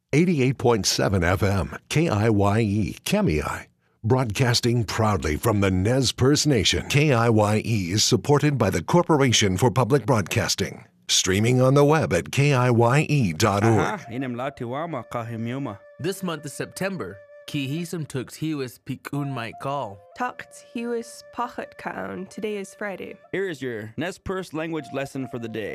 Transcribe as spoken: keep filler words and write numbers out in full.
eighty-eight point seven F M, K I Y E, Kemei. Broadcasting proudly from the Nez Perce Nation, K I Y E is supported by the Corporation for Public Broadcasting. Streaming on the web at K I Y E dot org. This month of September, Kihisam Tux Hiwis Pikun Mike Call. Tukt Hiwis Pachat Kaun. Today is Friday. Here is your Nez Perce language lesson for the day.